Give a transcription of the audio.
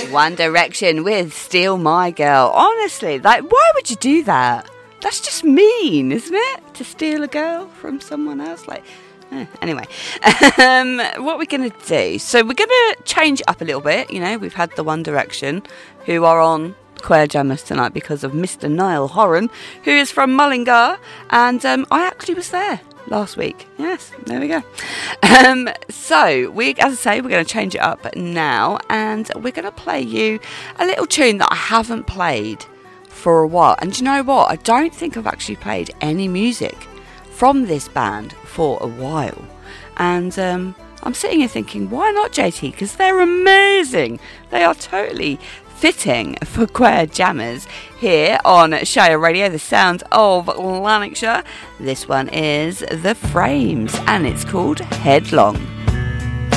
One Direction with Steal My Girl. Honestly, like, why would you do that? That's just mean, isn't it? To steal a girl from someone else. Like, anyway, what we're going to do. So we're going to change it up a little bit. You know, we've had the One Direction who are on Queer Jammers tonight because of Mr. Niall Horan, who is from Mullingar. And I actually was there last week. Yes, there we go. So as I say, we're going to change it up now, and we're going to play you a little tune that I haven't played for a while. And you know what? I don't think I've actually played any music from this band for a while. And I'm sitting here thinking, why not, JT? Because they're amazing. They are totally fitting for Queer Jammers here on Shire Radio, the sound of Lanarkshire. This one is The Frames, and it's called Headlong.